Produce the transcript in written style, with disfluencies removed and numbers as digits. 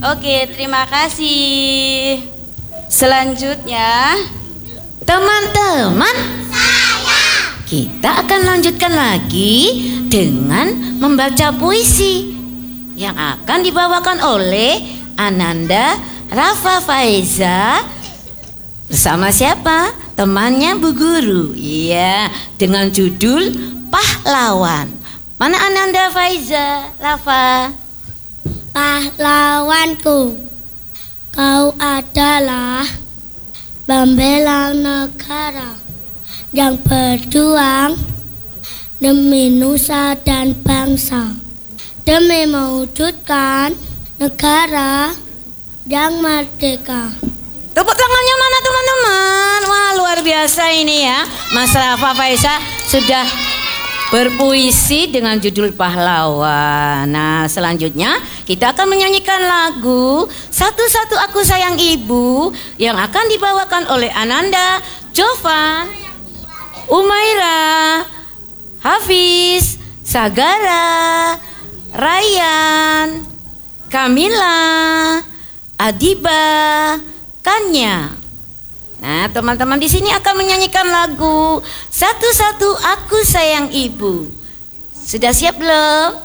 Oke, terima kasih. Selanjutnya, Teman-teman, kita akan lanjutkan lagi dengan membaca puisi yang akan dibawakan oleh Ananda Rafa Faiza bersama siapa? Temannya Bu Guru. Iya, dengan judul Pahlawan. Mana Ananda Faiza? Rafa. Pahlawanku, kau adalah pembela negara yang berjuang demi nusa dan bangsa, demi mewujudkan negara yang merdeka. Tepuk tangannya mana teman-teman? Wah, luar biasa ini ya. Mas Rafa Faiza sudah berpuisi dengan judul Pahlawan. Nah, selanjutnya kita akan menyanyikan lagu Satu-Satu Aku Sayang Ibu yang akan dibawakan oleh Ananda, Jovan, Umaira, Hafiz, Sagara, Ryan, Kamila, Adiba, Kanya. Nah, teman-teman di sini akan menyanyikan lagu Satu-Satu Aku Sayang Ibu. Sudah siap belum?